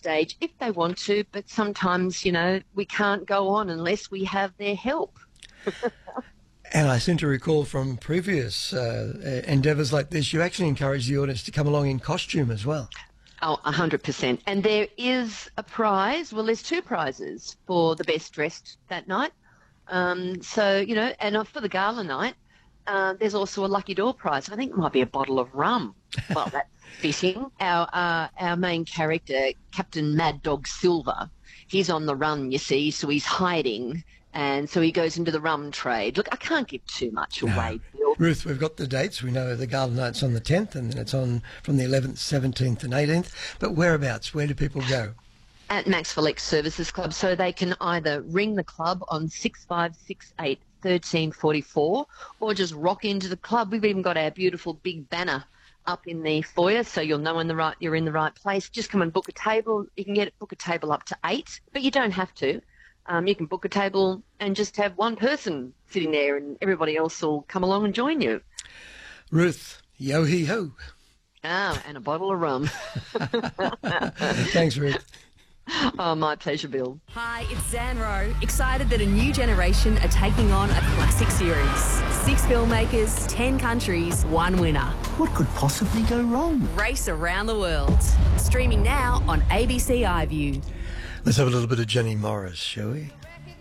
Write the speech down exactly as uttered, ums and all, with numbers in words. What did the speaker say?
stage if they want to, but sometimes, you know, we can't go on unless we have their help. And I seem to recall from previous uh, endeavours like this, you actually encourage the audience to come along in costume as well. Oh, one hundred percent. And there is a prize. Well, there's two prizes for the best dressed that night. Um, so, you know, and for the gala night, uh, there's also a lucky door prize. I think it might be a bottle of rum. Well, that's fitting. Our, uh, our main character, Captain Mad Dog Silver, he's on the run, you see, so he's hiding. And so he goes into the rum trade. Look, I can't give too much away, No. Bill. Ruth, we've got the dates. We know the gala night's on the tenth, and then it's on from the eleventh, seventeenth and eighteenth. But whereabouts? Where do people go? At Maxwell X Services Club. So they can either ring the club on six five six eight, one three four four or just rock into the club. We've even got our beautiful big banner up in the foyer, so you'll know in the right, you're in the right place. Just come and book a table. You can get book a table up to eight, but you don't have to. Um, you can book a table and just have one person sitting there and everybody else will come along and join you. Ruth, yo-hee-ho. Ah, and a bottle of rum. Thanks, Ruth. Oh, my pleasure, Bill. Hi, it's Zan Rowe. Excited that a new generation are taking on a classic series. Six filmmakers, ten countries, one winner. What could possibly go wrong? Race around the world. Streaming now on A B C iView. Let's have a little bit of Jenny Morris, shall we?